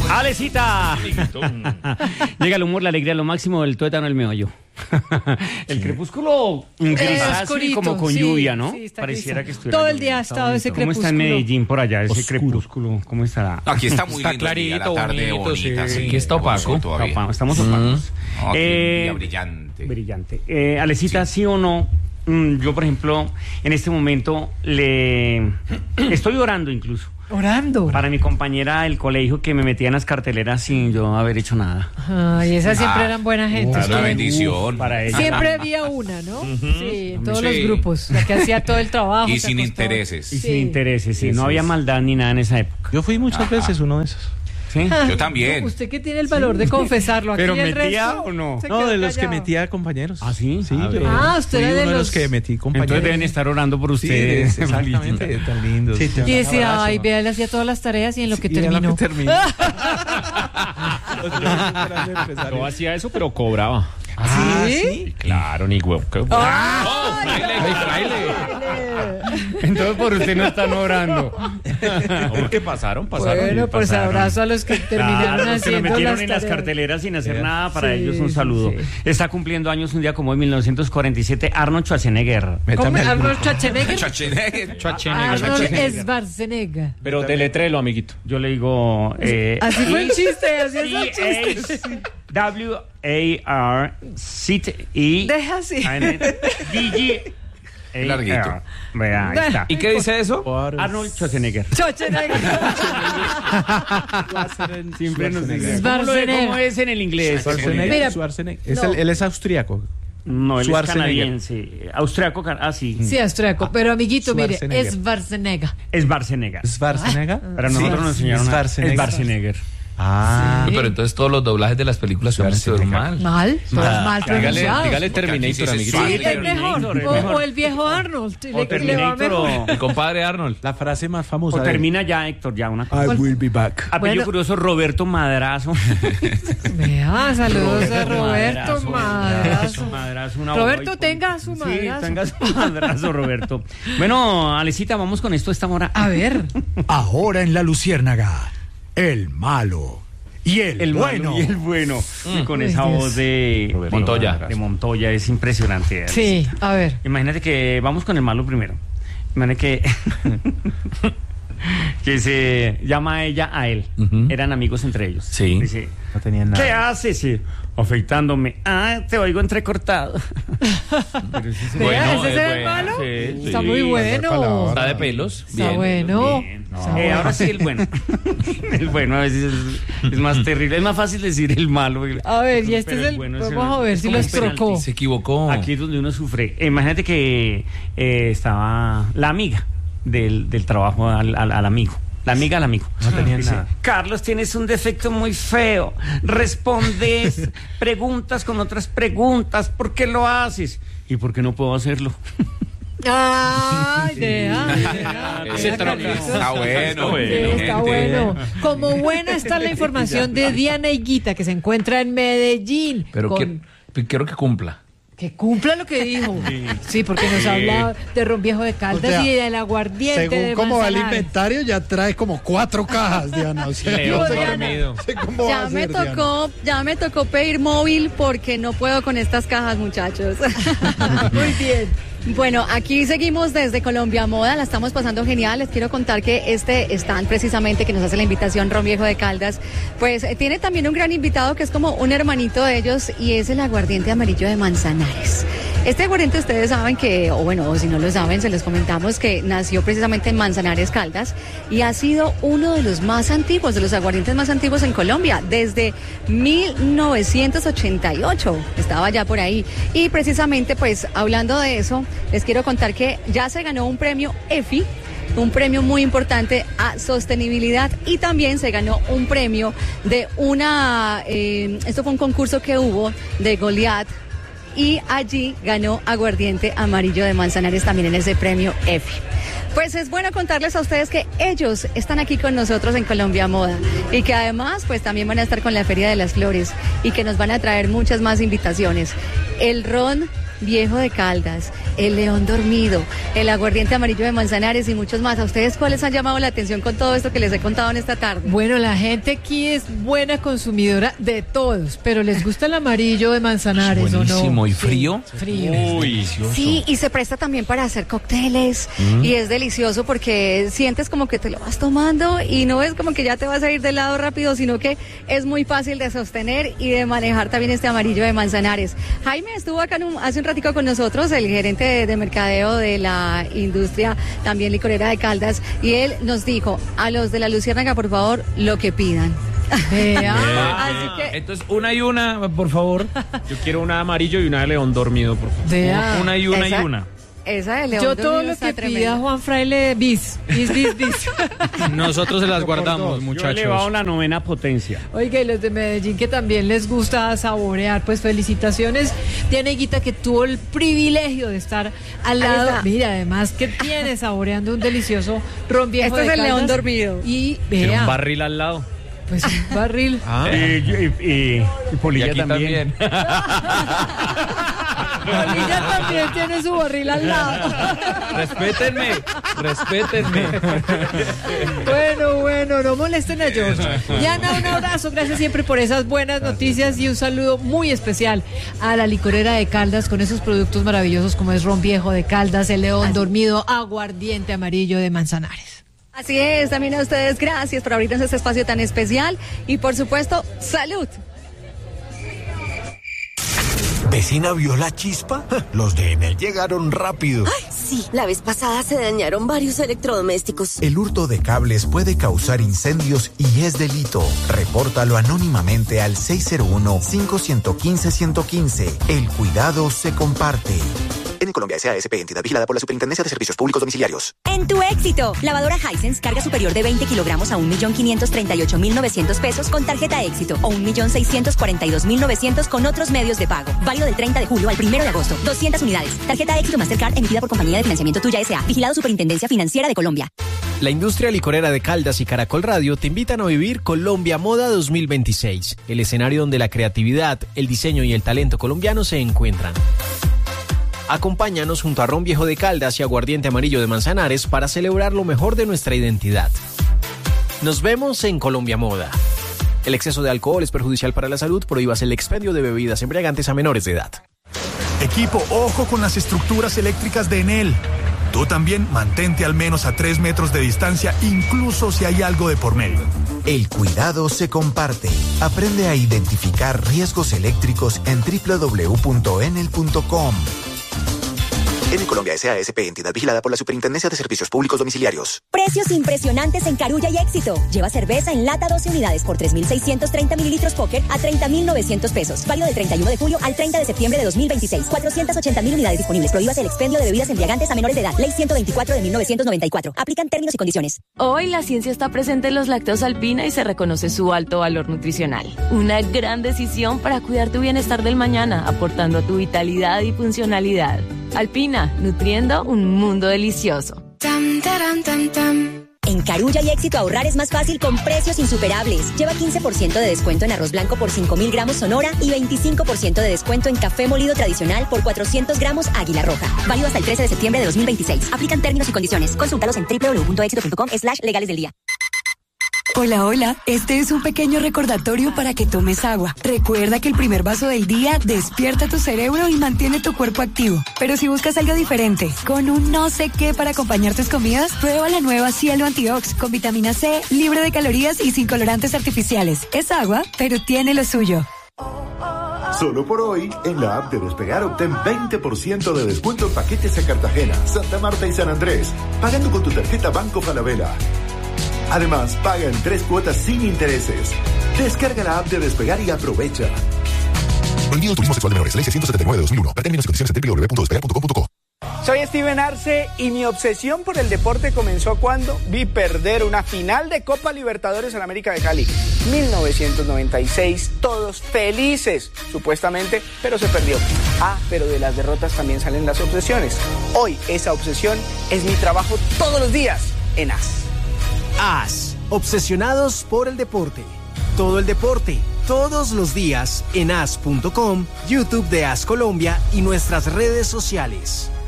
¡Alecita! Llega el humor, la alegría, lo máximo del tuétano, el meollo. El crepúsculo grisáceo como con lluvia, ¿no? Sí, pareciera que estuviera todo el día ha estado ese crepúsculo. ¿Cómo está en Medellín por allá ese crepúsculo? ¿Cómo estará? Aquí está muy está lindo, clarito, la tarde bonito, bonita, sí. sí. Aquí está opaco. Estamos opacos. Día brillante. Brillante. Alecita, ¿sí o no? Yo, por ejemplo, en este momento estoy orando incluso. Orando. Para mi compañera del colegio que me metía en las carteleras sin yo haber hecho nada. Ay, esas siempre eran buena gente. Es una bendición. Para ella. Siempre había una, ¿no? Sí, en todos los grupos. La que hacía todo el trabajo. Y se sin acostaba. intereses. Y sin intereses, sí. No había maldad ni nada en esa época. Yo fui muchas veces uno de esos. ¿Sí? Yo también. Usted que tiene el valor de confesarlo. Aquí ¿Pero el metía resto o no? se No, quedó de los que callado. metía compañeros. ¿Ah, sí? Sí, A ver. Usted fui era de uno de los los que metí compañeros. Entonces deben estar orando por Sí, ustedes. exactamente, tan lindos. Sí, Y decía, ay, vea, él hacía todas las tareas y en lo que terminó. No hacía eso, pero cobraba. ¿Sí? Claro, ni huevo. Entonces por usted no están orando. Porque pasaron. Bueno, pues pasaron. abrazo a los que terminaron Claro, los que haciendo nos metieron las en las tareas. carteleras sin hacer nada, para Sí, ellos un saludo. sí. Está cumpliendo años un día como hoy, 1947, Arnold Schwarzenegger. ¿Cómo? Métame al Arnold grupo. Schwarzenegger. Schwarzenegger. Arnold Schwarzenegger. Pero deletrelo, amiguito. Yo le digo... Así fue el chiste, así es el chiste. W-A-R-C-E... Deja así. D-G... Larguito. Vea, ahí está. ¿Y qué dice eso? Arnold Schwarzenegger. Schwarzenegger. Siempre nos dice. Schwarzenegger. ¿Cómo es en el inglés? Mira, Schwarzenegger. no. Él es austríaco. No, él es Schwarzenegger. canadiense. Austriaco, sí. Sí, austriaco, pero amiguito, mire, Schwarzenegger. es Schwarzenegger. Es Schwarzenegger. ¿Schwarzenegger? Pero a nosotros nos enseñaron a... Es Schwarzenegger. Ah, Sí. Pero entonces todos los doblajes de las películas son mal. Mal, todos mal pronunciados. Dígale Terminator, amiguito. Sí, Sí, es mejor. Terminator. O el viejo Arnold. O le va Terminator mejor. El compadre Arnold. la frase más famosa. o termina ya, Héctor, ya una cosa. I will be back. Apellido Bueno. curioso, Roberto Madrazo. Vea, saludos a Roberto Madrazo. Madrazo, una Roberto, voz- tenga su madrazo. Sí, tenga su madrazo, Roberto. Bueno, Alecita, vamos con esto a esta hora. A ver. Ahora en La Luciérnaga, el malo y el bueno. malo y el bueno. Y con Uy, esa Dios. voz de Montoya. De Montoya, es impresionante. Sí, a ver. Imagínate que vamos con el malo primero. Imagínate que que se llama a ella a él. Ujú. Eran amigos entre ellos. Sí. Dice, No tenían nada. ¿qué haces? Sí, afeitándome. Ah, te oigo entrecortado. Pero sí se- Vea, ¿ese es es el bueno, malo? sí, Está sí. muy bueno. Está de pelos. Está Bien. bueno. Bien. Está bueno. Ahora sí el bueno. El bueno a veces es más terrible. Es más fácil decir el malo. A ver, y este Pero es el. bueno Vamos a ver es si como los un penalti. trocó. Se equivocó. Aquí es donde uno sufre. Imagínate que estaba la amiga del trabajo al amigo. La amiga al amigo. No tenían Dice, nada. Carlos, tienes un defecto muy feo. Respondes preguntas con otras preguntas. ¿Por qué lo haces? ¿Y por qué no puedo hacerlo? Ay, vea. Ese trono Está bueno. Sí, está bueno. Como buena está la información de Diana Higuita, que se encuentra en Medellín. Pero quiero que cumpla. Que cumpla lo que dijo. Sí, porque nos habla de ron viejo de Caldas O sea, y del aguardiente Según de cómo va el Manzanares. inventario, ya trae como 4 cajas, Diana. O sea, Leo no sé dormido. no sé cómo va a ser, Diana. Ya me tocó pedir móvil porque no puedo con estas cajas, muchachos. Muy bien. Bueno, aquí seguimos desde Colombia Moda, la estamos pasando genial. Les quiero contar que este stand precisamente que nos hace la invitación Ron Viejo de Caldas, pues tiene también un gran invitado que es como un hermanito de ellos y es el aguardiente amarillo de Manzanares. Este aguardiente ustedes saben que, o bueno, o si no lo saben, se les comentamos que nació precisamente en Manzanares, Caldas, y ha sido uno de los más antiguos, de los aguardientes más antiguos en Colombia, desde 1988, estaba ya por ahí. Y precisamente, pues, hablando de eso, les quiero contar que ya se ganó un premio EFI, un premio muy importante a sostenibilidad, y también se ganó un premio de esto fue un concurso que hubo de Goliat, y allí ganó aguardiente amarillo de Manzanares también en ese premio EFI. Pues es bueno contarles a ustedes que ellos están aquí con nosotros en Colombia Moda y que además pues también van a estar con la Feria de las Flores y que nos van a traer muchas más invitaciones. El ron Viejo de Caldas, el León Dormido, el aguardiente amarillo de Manzanares y muchos más. ¿A ustedes cuáles han llamado la atención con todo esto que les he contado en esta tarde? Bueno, la gente aquí es buena consumidora de todos, pero les gusta el amarillo de Manzanares, ¿o no? Buenísimo. ¿Y frío? Sí, frío. Uy, Sí, y se presta también para hacer cócteles y es delicioso porque sientes como que te lo vas tomando y no es como que ya te vas a ir de lado rápido, sino que es muy fácil de sostener y de manejar también este amarillo de Manzanares. Jaime estuvo acá hace un ratico con nosotros, el gerente de mercadeo de la industria también licorera de Caldas, y él nos dijo, a los de la Luciérnaga, por favor, lo que pidan. Así que Entonces, una y una, por favor. Yo quiero una de amarillo y una de león dormido, por favor. Vea. Una y una Esa- y una. esa de León Yo todo Dormido lo está que tremenda. pida Juan Fraile, bis. Nosotros se las guardamos, Yo he elevado muchachos. la novena potencia. Oiga, y los de Medellín que también les gusta saborear, pues felicitaciones. Tiene Guita que tuvo el privilegio de estar al Ahí lado. está. Mira, además que tiene saboreando un delicioso ron viejo Este de es el Caldas. León Dormido. Y Quiero vea, un barril al lado. pues un barril. Y Y Polilla aquí también. Polilla también tiene su barril al lado. Respétenme. Bueno, no molesten a George. Yana, un abrazo, gracias siempre por esas buenas noticias y un saludo muy especial a la licorera de Caldas con esos productos maravillosos como es ron viejo de Caldas, el León Dormido, aguardiente amarillo de Manzanares. Así es, también a ustedes gracias por abrirnos este espacio tan especial y por supuesto, salud. ¿Vecina vio la chispa? Los de Enel llegaron rápido. Sí, la vez pasada se dañaron varios electrodomésticos. El hurto de cables puede causar incendios y es delito. Repórtalo anónimamente al 601-515-115. El cuidado se comparte. En Colombia S.A.S.P. entidad vigilada por la Superintendencia de Servicios Públicos Domiciliarios. En tu éxito, lavadora Hisense, carga superior de 20 kilogramos a 1.538.900 pesos con tarjeta éxito o 1.642.900 con otros medios de pago. Válido del 30 de julio al 1 de agosto. 200 unidades. Tarjeta éxito Mastercard emitida por Compañía de Financiamiento Tuya S.A. Vigilado Superintendencia Financiera de Colombia. La industria licorera de Caldas y Caracol Radio te invitan a vivir Colombia Moda 2026, el escenario donde la creatividad, el diseño y el talento colombiano se encuentran. Acompáñanos junto a ron viejo de Caldas y aguardiente amarillo de Manzanares para celebrar lo mejor de nuestra identidad. Nos vemos en Colombia Moda. El exceso de alcohol es perjudicial para la salud, prohíbas el expendio de bebidas embriagantes a menores de edad. Equipo, ojo con las estructuras eléctricas de Enel. Tú también mantente al menos a 3 metros de distancia, incluso si hay algo de por medio. El cuidado se comparte. Aprende a identificar riesgos eléctricos en www.enel.com. En Colombia S.A.S.P. entidad vigilada por la Superintendencia de Servicios Públicos Domiciliarios. Precios impresionantes en Carulla y Éxito. Lleva cerveza en lata 12 unidades por 3.630 mililitros Póker a 30.900 pesos. Válido del 31 de julio al 30 de septiembre de 2026. 480.000 unidades disponibles. Prohíbas el expendio de bebidas embriagantes a menores de edad. Ley 124 de 1994. Aplican términos y condiciones. Hoy la ciencia está presente en los lácteos Alpina y se reconoce su alto valor nutricional. Una gran decisión para cuidar tu bienestar del mañana, aportando a tu vitalidad y funcionalidad. Alpina, nutriendo un mundo delicioso. En Carulla y Éxito ahorrar es más fácil con precios insuperables. Lleva 15% de descuento en arroz blanco por 5.000 gramos Sonora y 25% de descuento en café molido tradicional por 400 gramos Águila Roja. Válido hasta el 13 de septiembre de 2026. Aplican términos y condiciones. Consúltalos en www.exito.com/legales del día. Hola, este es un pequeño recordatorio para que tomes agua. Recuerda que el primer vaso del día despierta tu cerebro y mantiene tu cuerpo activo. Pero si buscas algo diferente, con un no sé qué para acompañar tus comidas, prueba la nueva Cielo Antiox con vitamina C, libre de calorías y sin colorantes artificiales. Es agua, pero tiene lo suyo. Solo por hoy, en la app de Despegar obtén 20% de descuento en paquetes a Cartagena, Santa Marta y San Andrés, pagando con tu tarjeta Banco Falabella. Además, paga en 3 cuotas sin intereses. Descarga la app de Despegar y aprovecha. Prohibido turismo sexual de menores. Ley 679 de 2001. Para términos y condiciones en www.despegar.com.co. Soy Steven Arce y mi obsesión por el deporte comenzó cuando vi perder una final de Copa Libertadores en América de Cali. 1996, todos felices, supuestamente, pero se perdió. Pero de las derrotas también salen las obsesiones. Hoy esa obsesión es mi trabajo todos los días en AS. AS, obsesionados por el deporte. Todo el deporte, todos los días en as.com, YouTube de AS Colombia y nuestras redes sociales.